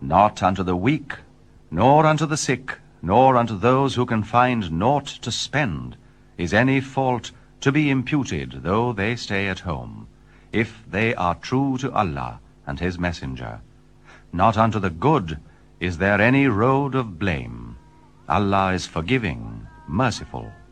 Not unto the weak, nor unto the sick, nor unto those who can find naught to spend, is any fault to be imputed, though they stay at home, if they are true to Allah and his messenger. Not unto the good is there any road of blame. Allah is forgiving, merciful.